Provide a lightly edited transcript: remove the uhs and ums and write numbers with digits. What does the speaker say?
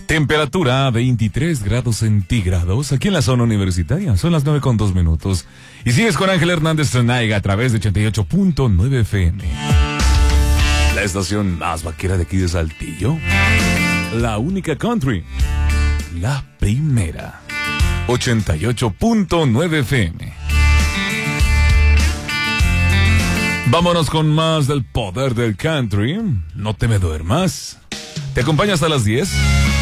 Temperatura 23 grados centígrados aquí en la zona universitaria. Son las 9:02. Y sigues con Ángel Hernández Zanaiga a través de 88.9 FM. La estación más vaquera de aquí de Saltillo. La única country. La primera. 88.9 FM. Vámonos con más del poder del country. No te me duermas. Te acompaña hasta las 10.